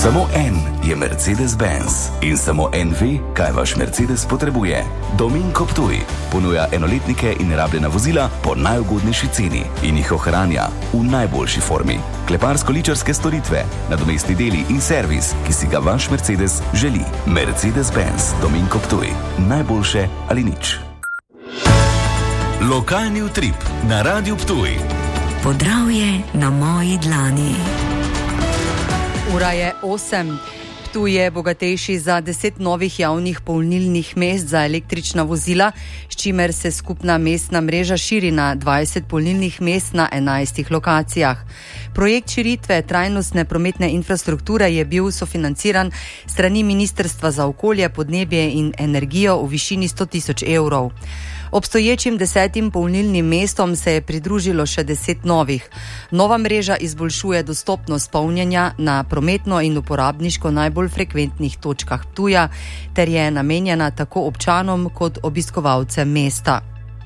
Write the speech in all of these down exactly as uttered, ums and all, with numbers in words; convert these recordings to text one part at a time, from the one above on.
Samo en je Mercedes-Benz in samo en ve, kaj vaš Mercedes potrebuje. Dominko Ptuj ponuja enoletnike in rabljena vozila po najugodnejši ceni in jih ohranja v najboljši formi. Kleparsko-ličarske storitve, nadomestni deli in servis, ki si ga vaš Mercedes želi. Mercedes-Benz Dominko Ptuj. Najboljše ali nič. Lokalni utrip na Radiu Ptuj. Podravje na moji dlani. Ura je osem. Ptuj je bogatejši za deset novih javnih polnilnih mest za električna vozila, s čimer se skupna mestna mreža širi na dvajset polnilnih mest na enajstih lokacijah. Projekt širitve trajnostne prometne infrastrukture je bil sofinanciran strani Ministrstva za okolje, podnebje in energijo v višini sto tisoč evrov. Obstoječim desetim polnilnim mestom se je pridružilo še deset novih. Nova mreža izboljšuje dostopnost polnjenja na prometno in uporabniško najbolj frekventnih točkah Ptuja ter je namenjena tako občanom kot obiskovalcem mesta.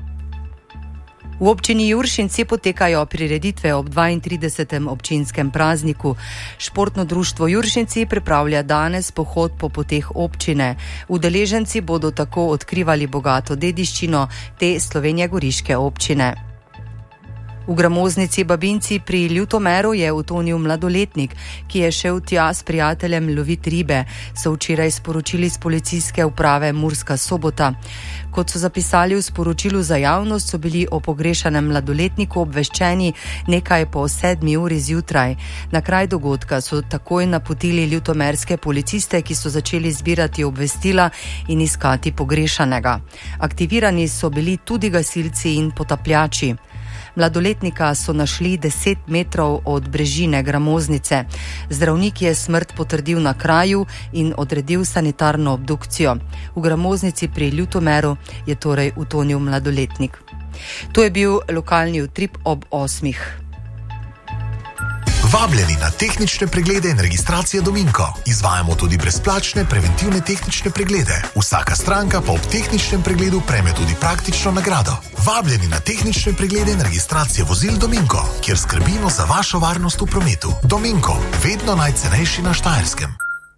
V občini Juršinci potekajo prireditve ob dvaintridesetem občinskem prazniku. Športno društvo Juršinci pripravlja danes pohod po poteh občine. Udeleženci bodo tako odkrivali bogato dediščino te slovenjegoriške občine. V gramoznici Babinci pri Ljutomeru je utonil mladoletnik, ki je šel tja s prijateljem lovit ribe, so včeraj sporočili z policijske uprave Murska Sobota. Kot so zapisali v sporočilu za javnost, so bili o pogrešanem mladoletniku obveščeni nekaj po sedmi uri zjutraj. Na kraj dogodka so takoj napotili ljutomerske policiste, ki so začeli zbirati obvestila in iskati pogrešanega. Aktivirani so bili tudi gasilci in potapljači. Mladoletnika so našli deset metrov od brežine gramoznice. Zdravnik je smrt potrdil na kraju in odredil sanitarno obdukcijo. V gramoznici pri Ljutomeru je torej utonil mladoletnik. To je bil lokalni utrip ob osmih. Vabljeni na tehnične preglede in registracije Dominko. Izvajamo tudi brezplačne preventivne tehnične preglede. Vsaka stranka pa ob tehničnem pregledu prejme tudi praktično nagrado. Vabljeni na tehnične preglede in registracije vozil Dominko, kjer skrbimo za vašo varnost v prometu. Dominko, vedno najcenejši na Štajerskem.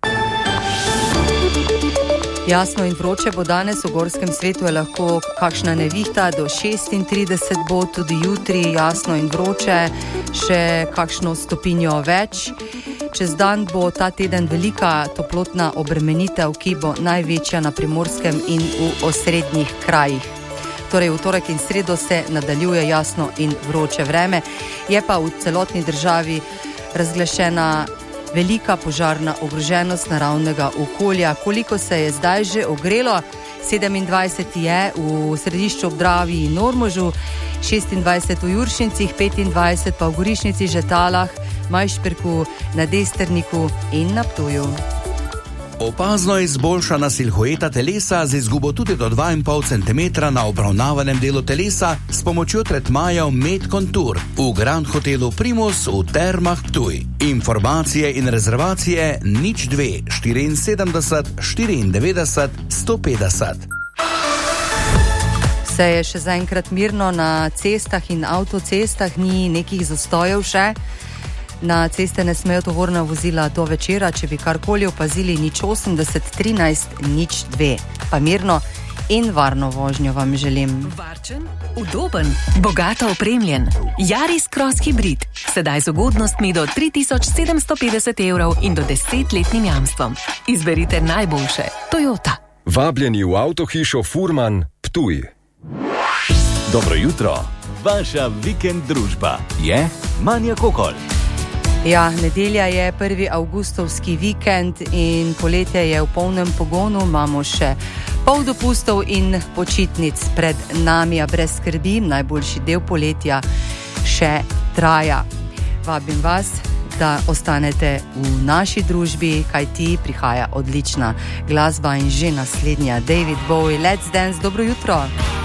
Jasno in vroče bo danes, v gorskem svetu je lahko kakšna nevihta, do šestintrideset bo tudi jutri jasno in vroče, še kakšno stopinjo več. Čez dan bo ta teden velika toplotna obremenitev, ki bo največja na Primorskem in v osrednjih krajih. Torej v torek in sredo se nadaljuje jasno in vroče vreme, je pa v celotni državi razglašena velika požarna ogroženost naravnega okolja. Koliko se je zdaj že ogrelo? sedemindvajset je v Središču ob Dravi in Ormožu, šestindvajset v Juršincih, petindvajset pa v Gorišnici, Žetalah, Majšperku, na Desterniku in na Ptuju. Opazno izboljšana silhueta telesa z izgubo tudi do dva in pol centimetra na obravnavanem delu telesa s pomočjo tretmajev Med Contour v Grand Hotelu Primus v Termah Ptuj. Informacije in rezervacije nič dve štiriinsedemdeset štiriindevetdeset sto petdeset. Vse je še zaenkrat mirno na cestah in avtocestah, ni nekih zastojev še. Na ceste ne smejo tovorna vozila do večera, če bi karkoli opazili, nič osemdeset trinajst nič dve. Pa mirno in varno vožnjo vam želim. Varčen, udoben, bogato opremljen. Yaris Cross Hybrid. Sedaj z ugodnostmi do tri tisoč sedemsto petdeset evrov in do desetletnim jamstvom. Izberite najboljše. Toyota. Vabljeni v avtohišo Furman Ptuj. Dobro jutro. Vaša vikend družba je Manja Kokol. Ja, nedelja je prvi avgustovski vikend in poletje je v polnem pogonu, imamo še pol dopustov in počitnic pred nami, a brez skrbi, najboljši del poletja še traja. Vabim vas, da ostanete v naši družbi, kajti prihaja odlična glasba in že naslednja David Bowie, Let's Dance, dobro jutro.